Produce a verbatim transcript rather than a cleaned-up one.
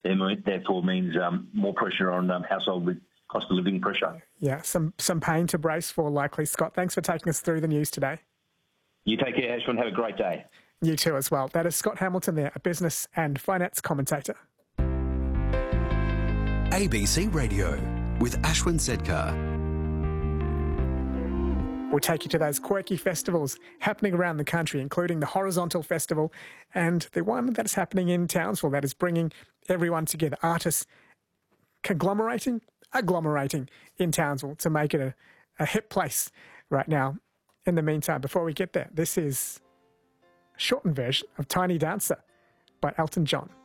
therefore means um, more pressure on um, household with cost of living pressure. Yeah, some, some pain to brace for likely. Scott, thanks for taking us through the news today. You take care, Ashwin. Have a great day. You too as well. That is Scott Hamilton there, a business and finance commentator. A B C Radio with Ashwin Sedkar. We'll take you to those quirky festivals happening around the country, including the Horizontal Festival and the one that's happening in Townsville that is bringing everyone together, artists conglomerating, agglomerating in Townsville to make it a, a hip place right now. In the meantime, before we get there, this is a shortened version of Tiny Dancer by Elton John.